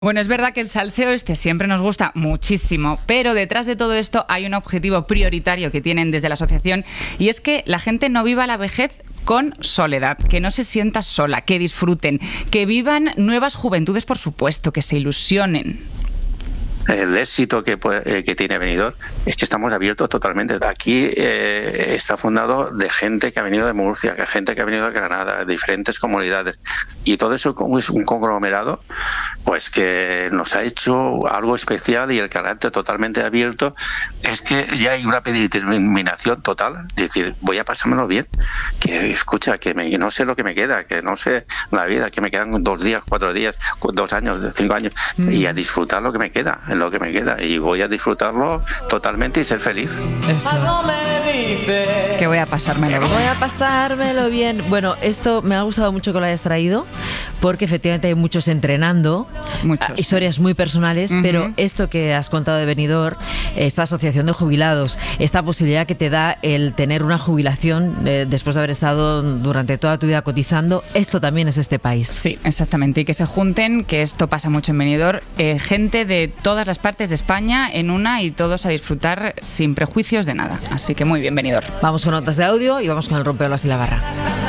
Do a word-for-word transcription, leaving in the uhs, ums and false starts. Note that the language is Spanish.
Bueno, es verdad que el salseo este siempre nos gusta muchísimo, pero detrás de todo esto hay un objetivo prioritario que tienen desde la asociación, y es que la gente no viva la vejez con soledad, que no se sienta sola, que disfruten, que vivan nuevas juventudes, por supuesto, que se ilusionen. El éxito que, eh, que tiene Benidorm es que estamos abiertos totalmente. Aquí eh, está fundado de gente que ha venido de Murcia, que gente que ha venido de Granada, de diferentes comunidades. Y todo eso es un conglomerado pues que nos ha hecho algo especial, y el carácter totalmente abierto es que ya hay una determinación total de decir, voy a pasármelo bien, que escucha, que me, no sé lo que me queda, que no sé la vida, que me quedan dos días, cuatro días, dos años, cinco años, mm. y a disfrutar lo que me queda, en lo que me queda, y voy a disfrutarlo totalmente y ser feliz. Eso. Que voy a pasármelo bien. Voy a pasármelo bien. Bueno, esto me ha gustado mucho que lo hayas traído, porque efectivamente hay muchos entrenando, muchos, historias muy personales, uh-huh. pero esto que has contado de Benidorm, esta asociación de jubilados, esta posibilidad que te da el tener una jubilación eh, después de haber estado durante toda tu vida cotizando, esto también es este país. Sí, exactamente, y que se junten, que esto pasa mucho en Benidorm, eh, gente de todas las partes de España en una, y todos a disfrutar sin prejuicios de nada. Así que muy bien, Benidorm. Vamos con notas de audio y vamos con el rompeolas y la barra.